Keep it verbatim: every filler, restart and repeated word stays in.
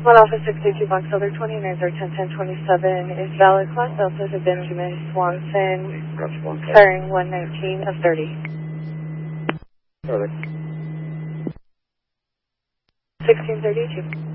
One Alpha sixty-two Box Elder twenty-nine or ten ten twenty-seven is valid class Delta to Benjamin Swanson, carrying one nineteen of thirty. Perfect. sixteen thirty-two.